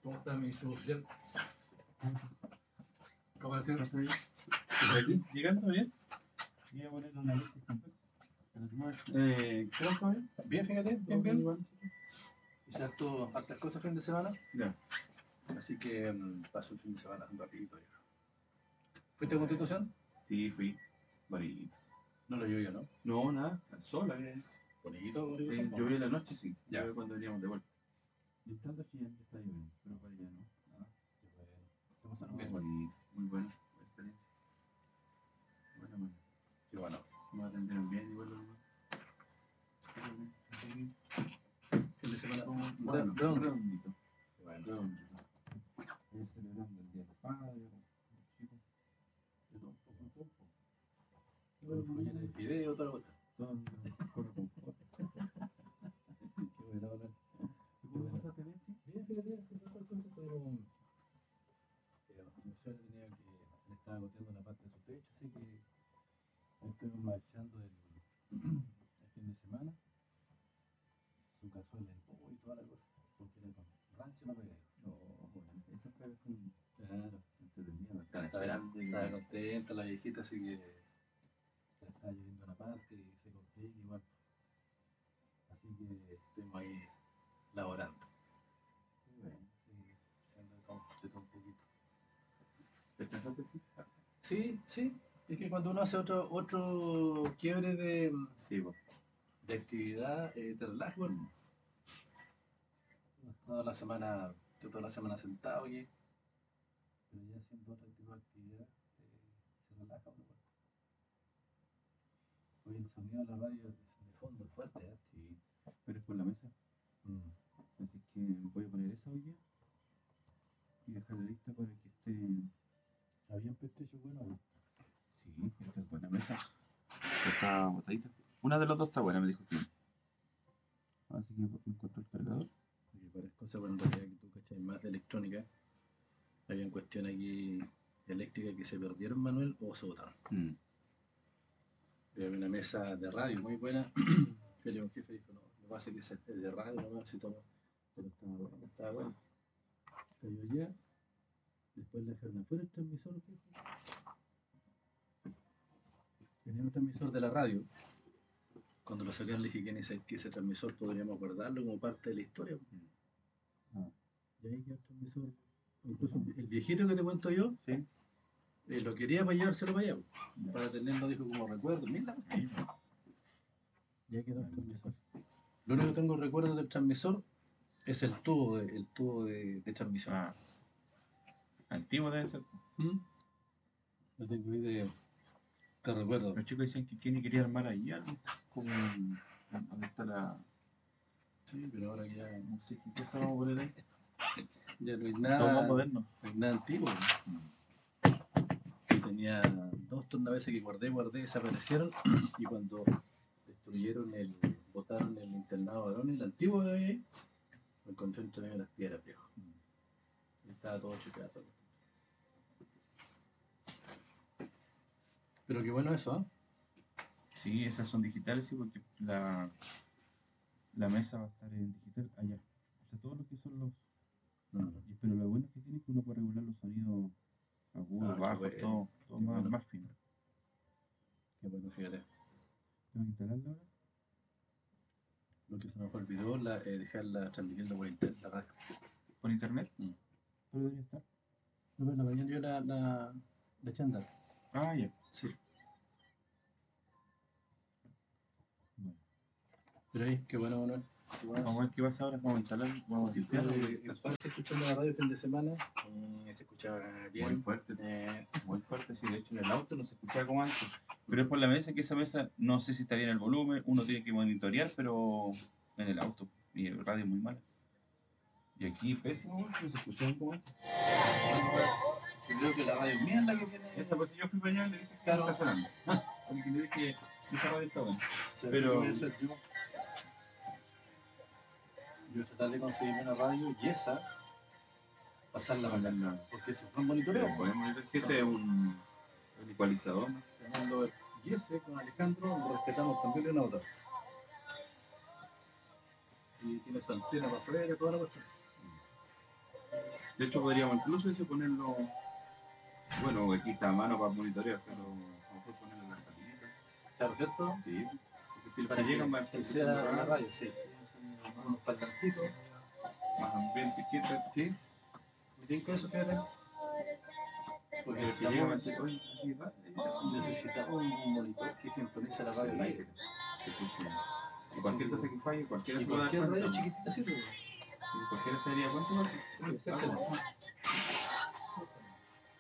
¿Cómo está mi suboficial? ¿Cómo ha sido? ¿Aquí? ¿Llegando bien? Voy a poner una lista completa. ¿Qué tal, Fabián? Bien, fíjate, bien. Hice hartas cosas fin de semana. Ya. Así que paso el fin de semana un rapidito. ¿Fuiste a Constitución? Sí, fui. Bonito. No lo llovió, ¿no? No, nada. Al sol, Bonito, Constitución. llovió en la noche, sí. Ya. Llovió cuando veníamos de vuelta. Y entrando sí, ya está lloviendo, pero para allá no. Ah, Qué bueno. ¿Te pasaron bien. bien? Bonito, muy buena experiencia. Bueno. Qué bueno. Nos atendieron bien, igual los demás. Fin de semana Bueno, redondito. Qué bueno. Redondito. Celebrando el Día del Padre, los chicos. De todo un poco. Con llena de fideo, toda la cosa. Todo corre con foto. Qué bueno, ¿no? ¿Cómo pasaste, Messi? Bien, fíjate, hace tantas cosas, pero mi suegro tenía que le estaba goteando la parte de su techo, así que ahí estuvimos marchando el fin de semana. Su cazuela en pollo y toda la cosa, porque era con rancho no pega. No, bueno, esas pegas son Claro, entretenidas. estaba contenta la viejita, así que se le estaba lloviendo una parte y se complica igual. Así que estuvimos ahí laborando. Bueno, Sí, haciendo de todo un poquito. ¿descansaste, sí? Sí, es que cuando uno hace otro quiebre Sí, pues. de actividad, te relajas. Bueno. Estoy toda la semana sentado aquí, pero ya haciendo otro tipo de actividad, se relaja uno. Hoy el sonido de la radio de fondo es fuerte, ¿eh? Sí, pero es por la mesa. Así que voy a poner esa hoy día y dejarla lista para que esté. ¿Había un PlayStation bueno? Sí, esta es buena mesa. Está botadita. Una de los dos está buena, me dijo que. Así que encontré el cargador. Y varias cosas, bueno, en realidad que tú cachai más de electrónica. Había una cuestión aquí eléctrica que se perdieron, Manuel, o se botaron. Había una mesa de radio muy buena. Que un jefe dijo, no, lo que pasa es que es de radio nomás, si todo. Pero estaba bueno. Cayó allá. Después le dejaron afuera el transmisor, fijo. Tenía un transmisor de la radio. Cuando lo sacaron le dije que ese transmisor podríamos guardarlo como parte de la historia. Y ahí quedó el transmisor. Incluso el viejito que te cuento yo, Sí. Lo quería para llevárselo para allá, para tenerlo, dijo, como recuerdo. Mira, ya quedó el transmisor. Lo único que tengo recuerdo del transmisor es el tubo de transmisión. Antiguo debe ser. No tengo idea. Te recuerdo. Los chicos decían que Kenny quería armar ahí algo, como donde está la. Sí, pero ahora que ya No sé qué cosa vamos a poner ahí. ya no hay nada. Todo más moderno. No hay nada antiguo. Tenía 2 tornavesas que guardé, desaparecieron. Y cuando botaron el internado varones, el antiguo de ahí, lo encontré entre medio de las piedras, viejo. Estaba todo chocado. Pero qué bueno eso, ¿eh? Sí, esas son digitales, sí, porque la mesa va a estar en digital allá. O sea, todo lo que son los. Pero lo bueno es que tiene que uno puede regular los sonidos agudos, bajos, bueno, todo más, bueno. más fino. Qué bueno, fíjate. ¿Tengo que instalarla ahora? Lo que se nos olvidó, dejarla transmitiendo por internet, la radio. ¿Por internet? ¿Pero debería estar? No, pero la mañana yo la eché a andar. Ah, ya. Sí. Bueno. Pero ahí, qué bueno, Manuel. Vamos a ver qué pasa ahora, vamos a instalar, vamos a limpiar. En parte escuchando la radio el fin de semana, se escuchaba bien. Muy fuerte, sí, de hecho en el auto no se escuchaba como antes. Pero es por la mesa, que esa mesa, no sé si está bien el volumen, uno tiene que monitorear, pero en el auto, y el radio es muy malo. Y aquí pésimo, no se escuchaba como antes. Yo creo que la radio mía es la que tiene. Esa cosa yo fui para allá y le dije que no está sonando. Porque le dije que esa radio está buena. Pero yo tratar de conseguirme una radio y esa pasarla para acá, porque se fue un monitoreo. Que este es un ecualizador, ¿no? Y ese con Alejandro lo respetamos también de una otra. Y tiene su antena para afuera, toda la cuestión. De hecho, podríamos incluso ese ponerlo. Bueno, aquí está a mano para monitorear, pero a lo mejor ponerlo en las tablitas. Claro, ¿cierto? Sí, porque si los Para que llegan van a que estar sea escuchando la radio, radio, sí. Unos parlantitos. más ambiente, quieto. Sí. ¿Me tinca eso, fíjate? Porque Los que llegan van a decir, oye, aquí va. necesitamos un monitor que sintonice la radio al aire. Se escucha. Y cualquier cosa que falle, cualquiera Y se va a dar cualquier radio cuenta. chiquitita sirve. Y cualquiera se daría cuenta, ¿no? Exacto.